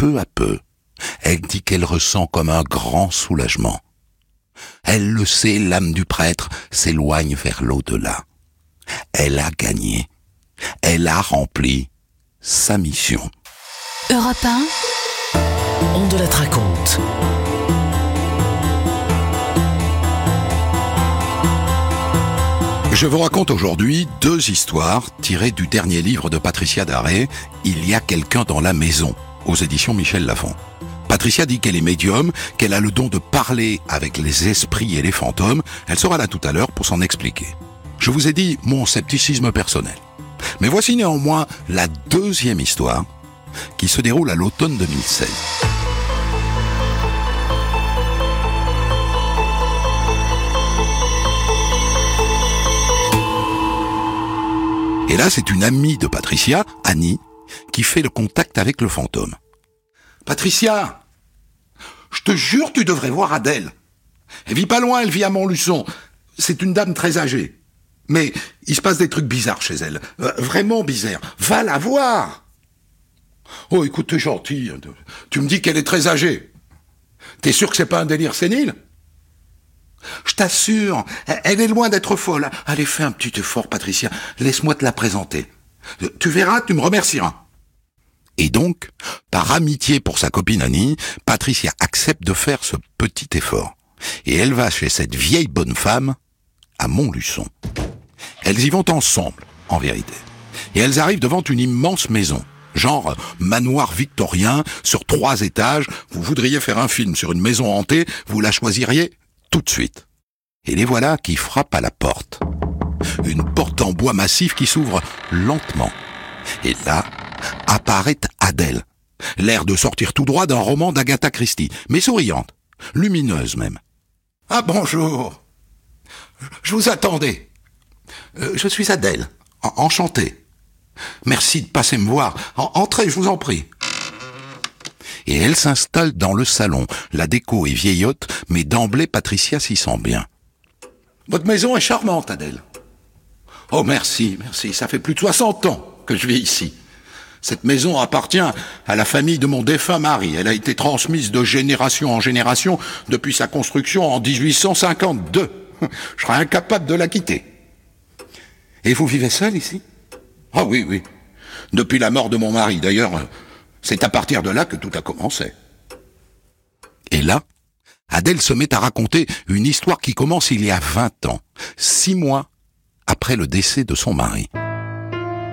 peu à peu, elle dit qu'elle ressent comme un grand soulagement. Elle le sait, l'âme du prêtre s'éloigne vers l'au-delà. Elle a gagné. Elle a rempli sa mission. Europe 1, On de la raconte. Je vous raconte aujourd'hui 2 histoires tirées du dernier livre de Patricia Daré, Il y a quelqu'un dans la maison, aux éditions Michel Lafon. Patricia dit qu'elle est médium, qu'elle a le don de parler avec les esprits et les fantômes. Elle sera là tout à l'heure pour s'en expliquer. Je vous ai dit mon scepticisme personnel. Mais voici néanmoins la 2e histoire qui se déroule à l'automne 2016. Et là, c'est une amie de Patricia, Annie, qui fait le contact avec le fantôme. « Patricia, je te jure, tu devrais voir Adèle. Elle vit pas loin, elle vit à Montluçon. C'est une dame très âgée. Mais il se passe des trucs bizarres chez elle. Vraiment bizarres. Va la voir !»« Oh, écoute, t'es gentil. Tu me dis qu'elle est très âgée. T'es sûr que c'est pas un délire sénile ? Je t'assure, elle est loin d'être folle. Allez, fais un petit effort, Patricia. Laisse-moi te la présenter. Tu verras, tu me remercieras. » Et donc, par amitié pour sa copine Annie, Patricia accepte de faire ce petit effort. Et elle va chez cette vieille bonne femme à Montluçon. Elles y vont ensemble, en vérité. Et elles arrivent devant une immense maison. Genre manoir victorien, sur 3 étages. Vous voudriez faire un film sur une maison hantée, vous la choisiriez tout de suite. Et les voilà qui frappent à la porte. Une porte en bois massif qui s'ouvre lentement. Et là, apparaît Adèle. L'air de sortir tout droit d'un roman d'Agatha Christie, mais souriante, lumineuse même. « Ah bonjour, je vous attendais. Je suis Adèle, enchanté. Merci de passer me voir. Entrez, je vous en prie. » Et elle s'installe dans le salon. La déco est vieillotte, mais d'emblée Patricia s'y sent bien. « Votre maison est charmante, Adèle. »« Oh merci, ça fait plus de 60 ans que je vis ici. Cette maison appartient à la famille de mon défunt mari. Elle a été transmise de génération en génération depuis sa construction en 1852. Je serais incapable de la quitter. Et vous vivez seul ici ? Ah oui. Depuis la mort de mon mari. D'ailleurs, c'est à partir de là que tout a commencé. » Et là, Adèle se met à raconter une histoire qui commence il y a 20 ans, 6 mois après le décès de son mari.